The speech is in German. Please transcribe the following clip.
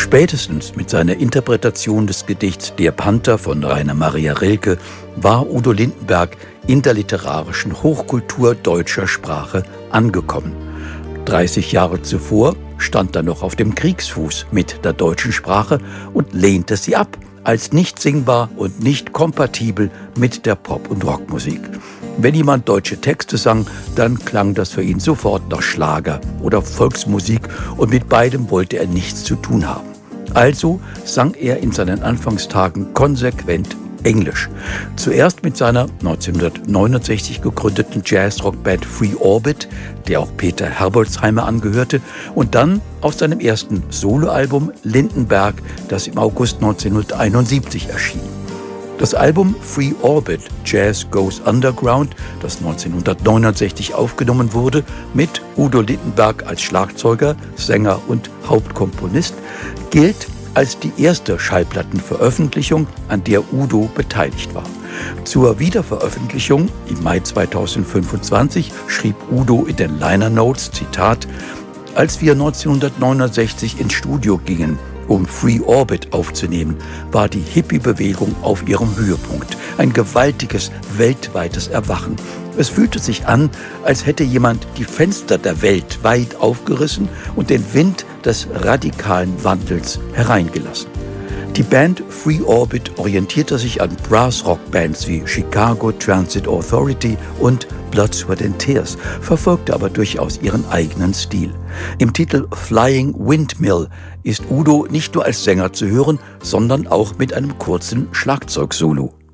Spätestens mit seiner Interpretation des Gedichts Der Panther von Rainer Maria Rilke war Udo Lindenberg in der literarischen Hochkultur deutscher Sprache angekommen. 30 Jahre zuvor stand er noch auf dem Kriegsfuß mit der deutschen Sprache und lehnte sie ab, als nicht singbar und nicht kompatibel mit der Pop- und Rockmusik. Wenn jemand deutsche Texte sang, dann klang das für ihn sofort nach Schlager oder Volksmusik und mit beidem wollte er nichts zu tun haben. Also sang er in seinen Anfangstagen konsequent Englisch. Zuerst mit seiner 1969 gegründeten Jazz-Rock-Band Free Orbit, der auch Peter Herbolzheimer angehörte, und dann auf seinem ersten Soloalbum Lindenberg, das im August 1971 erschien. Das Album Free Orbit Jazz Goes Underground, das 1969 aufgenommen wurde, mit Udo Lindenberg als Schlagzeuger, Sänger und Hauptkomponist, gilt als die erste Schallplattenveröffentlichung, an der Udo beteiligt war. Zur Wiederveröffentlichung im Mai 2025 schrieb Udo in den Liner Notes, Zitat: Als wir 1969 ins Studio gingen, um Free Orbit aufzunehmen, war die Hippie-Bewegung auf ihrem Höhepunkt. Ein gewaltiges, weltweites Erwachen. Es fühlte sich an, als hätte jemand die Fenster der Welt weit aufgerissen und den Wind des radikalen Wandels hereingelassen. Die Band Free Orbit orientierte sich an Brass-Rock-Bands wie Chicago Transit Authority und Blood, Sweat and Tears, verfolgte aber durchaus ihren eigenen Stil. Im Titel Flying Windmill ist Udo nicht nur als Sänger zu hören, sondern auch mit einem kurzen Schlagzeugsolo.